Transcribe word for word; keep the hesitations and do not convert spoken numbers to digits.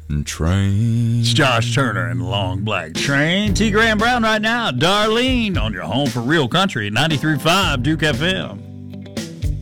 train. It's Josh Turner and the Long Black Train. T. Graham Brown right now. Darlene on your home for real country, ninety-three point five Duke F M.